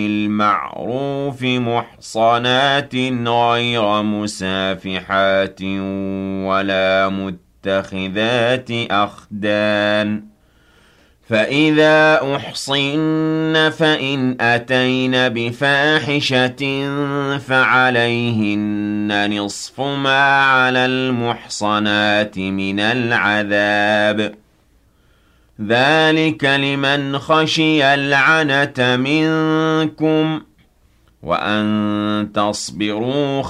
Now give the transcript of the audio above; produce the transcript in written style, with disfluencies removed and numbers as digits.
بالمعروف محصنات غير مسافحات ولا متخذات أخدان فإذا أحصن فإن أتين بفاحشة فعليهن نصف ما على المحصنات من العذاب ذلك لمن خشي العنة منكم وأن تصبروا